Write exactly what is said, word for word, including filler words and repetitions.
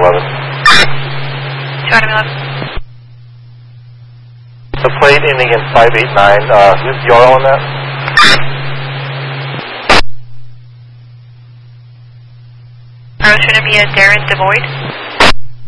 eleven. two Adam eleven. The plate ending in five eight nine, uh, who's the R L on that? I was going to be a Darren DeVoid.